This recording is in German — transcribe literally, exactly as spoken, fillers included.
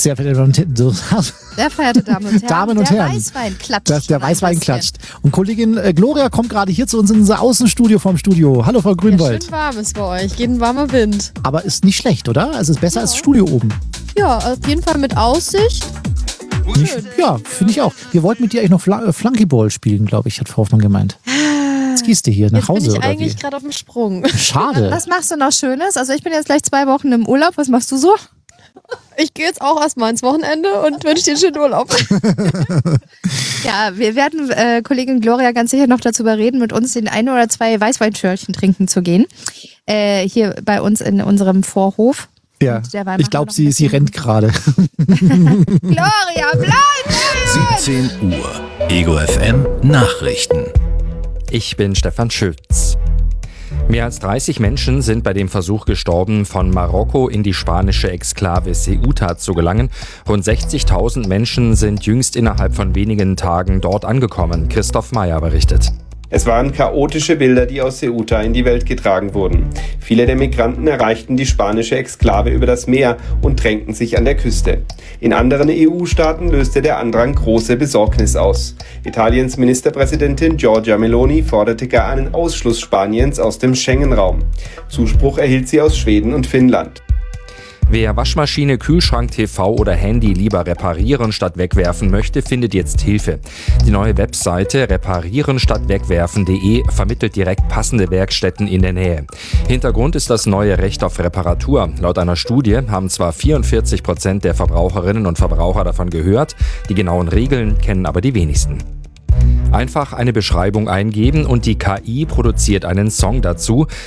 Sehr verehrte Damen und Herren. Sehr verehrte Damen und Herren. Damen und der Herren. Weißwein klatscht. Das, der schon ein Weißwein bisschen. klatscht. Und Kollegin äh, Gloria kommt gerade hier zu uns in unser Außenstudio vom Studio. Hallo, Frau Ja, Grünwald. schön warm ist bei euch. Geht ein warmer Wind. Aber ist nicht schlecht, oder? Also ist besser Ja. als das Studio oben. Ja, auf jeden Fall mit Aussicht. Nicht, ja, finde ich auch. Wir wollten mit dir eigentlich noch Fla- äh, Flunkyball spielen, glaube ich, hat Frau Hoffmann gemeint. Jetzt gehst du hier nach Jetzt bin Hause, ich oder eigentlich wie? gerade auf dem Sprung. Schade. Was machst du noch Schönes? Also ich bin jetzt gleich zwei Wochen im Urlaub. Was machst du so? Ich gehe jetzt auch erstmal ins Wochenende und wünsche dir einen schönen Urlaub. Ja, wir werden äh, Kollegin Gloria ganz sicher noch dazu überreden, mit uns in ein oder zwei Weißweinschörchen trinken zu gehen. Äh, hier bei uns in unserem Vorhof. Ja, Und derweil ich machen wir glaube, noch sie, ein sie bisschen- rennt gerade. Gloria, bleib! siebzehn Uhr. Ego F M Nachrichten. Ich bin Stefan Schütz. Mehr als dreißig Menschen sind bei dem Versuch gestorben, von Marokko in die spanische Exklave Ceuta zu gelangen. Rund sechzigtausend Menschen sind jüngst innerhalb von wenigen Tagen dort angekommen. Christoph Meyer berichtet. Es waren chaotische Bilder, die aus Ceuta in die Welt getragen wurden. Viele der Migranten erreichten die spanische Exklave über das Meer und drängten sich an der Küste. In anderen E U-Staaten löste der Andrang große Besorgnis aus. Italiens Ministerpräsidentin Giorgia Meloni forderte gar einen Ausschluss Spaniens aus dem Schengen-Raum. Zuspruch erhielt sie aus Schweden und Finnland. Wer Waschmaschine, Kühlschrank, T V oder Handy lieber reparieren statt wegwerfen möchte, findet jetzt Hilfe. Die neue Webseite reparieren statt wegwerfen punkt de vermittelt direkt passende Werkstätten in der Nähe. Hintergrund ist das neue Recht auf Reparatur. Laut einer Studie haben zwar vierundvierzig Prozent der Verbraucherinnen und Verbraucher davon gehört, die genauen Regeln kennen aber die wenigsten. Einfach eine Beschreibung eingeben und die K I produziert einen Song dazu.